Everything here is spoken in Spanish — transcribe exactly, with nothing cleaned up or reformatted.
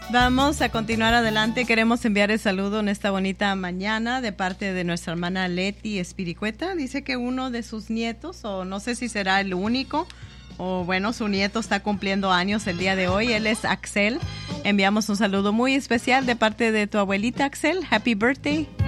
Vamos a continuar adelante. Queremos enviar el saludo en esta bonita mañana de parte de nuestra hermana Leti Espiricueta. Dice que uno de sus nietos, o no sé si será el único, o bueno, su nieto está cumpliendo años el día de hoy. Él es Axel. Enviamos un saludo muy especial de parte de tu abuelita, Axel. Happy birthday.